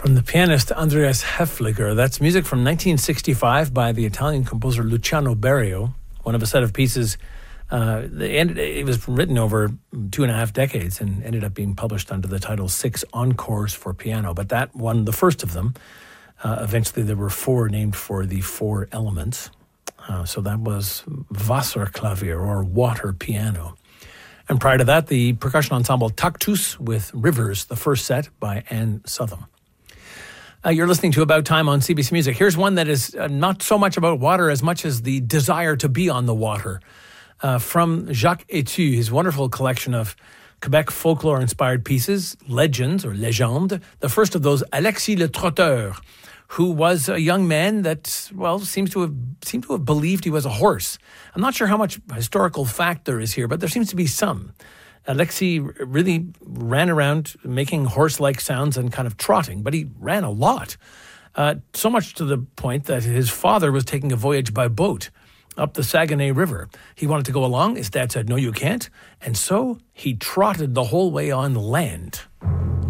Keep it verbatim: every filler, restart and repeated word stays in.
From the pianist Andreas Haefliger. That's music from nineteen sixty-five by the Italian composer Luciano Berio, one of a set of pieces. Uh, ended, it was written over two and a half decades and ended up being published under the title Six Encores for Piano. But that one, the first of them, uh, eventually there were four named for the four elements. Uh, so that was Wasserklavier, or water piano. And prior to that, the percussion ensemble Taktus with Rivers, the first set by Anne Southam. Uh, you're listening to About Time on C B C Music. Here's one that is uh, not so much about water as much as the desire to be on the water. Uh, from Jacques Etu, his wonderful collection of Quebec folklore-inspired pieces, legends or légendes. The first of those, Alexis Le Trotteur, who was a young man that, well, seems to have seemed to have believed he was a horse. I'm not sure how much historical fact there is here, but there seems to be some. Alexis really ran around making horse-like sounds and kind of trotting, but he ran a lot. Uh, so much to the point that his father was taking a voyage by boat up the Saguenay River. He wanted to go along. His dad said, no, you can't. And so he trotted the whole way on land.